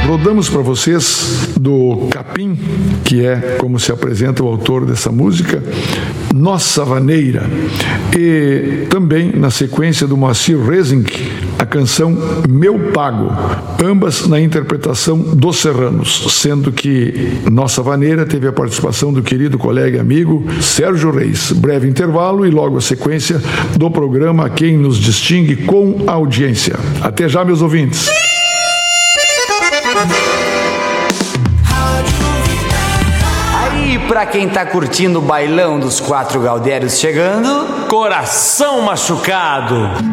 Rodamos para vocês do Capim, que é como se apresenta o autor dessa música, Nossa Vaneira. E também, na sequência do Moacir Rezing, a canção Meu Pago, ambas na interpretação dos Serranos, sendo que Nossa Vaneira teve a participação do querido colega e amigo Sérgio Reis. Breve intervalo e logo a sequência do programa Quem Nos Distingue com a Audiência. Até já, meus ouvintes. Aí, pra quem tá curtindo o bailão dos 4 Gaudérios chegando, Coração Machucado.